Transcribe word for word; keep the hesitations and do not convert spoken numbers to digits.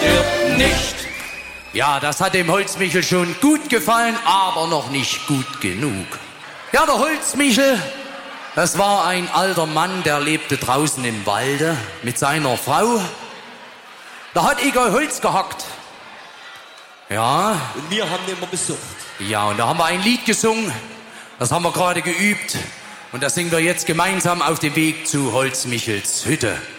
stirbt nicht. Ja, das hat dem Holzmichel schon gut gefallen, aber noch nicht gut genug. Ja, der Holzmichel, das war ein alter Mann, der lebte draußen im Walde mit seiner Frau. Da hat Igor Holz gehackt. Ja. Und wir haben ihn immer besucht. Ja, und da haben wir ein Lied gesungen. Das haben wir gerade geübt. Und das singen wir jetzt gemeinsam auf dem Weg zu Holzmichels Hütte.